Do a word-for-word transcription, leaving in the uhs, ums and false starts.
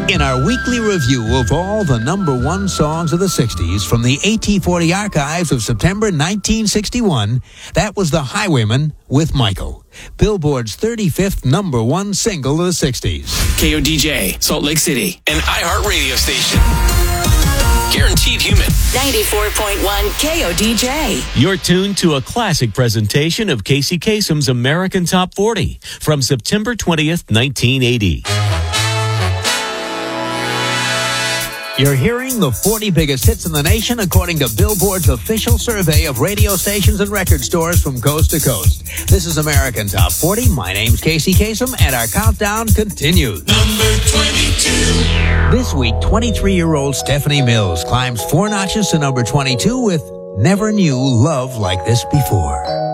In our weekly review of all the number one songs of the sixties from the A T forty archives of September nineteen sixty-one, that was The Highwayman with Michael, Billboard's thirty-fifth number one single of the sixties. K O D J, Salt Lake City, an iHeart radio station. Guaranteed human. ninety-four point one K O D J. You're tuned to a classic presentation of Casey Kasem's American Top forty from September twentieth, nineteen eighty. You're hearing the forty biggest hits in the nation according to Billboard's official survey of radio stations and record stores from coast to coast. This is American Top forty. My name's Casey Kasem, and our countdown continues. Number twenty-two. This week, twenty-three-year-old Stephanie Mills climbs four notches to number twenty-two with Never Knew Love Like This Before.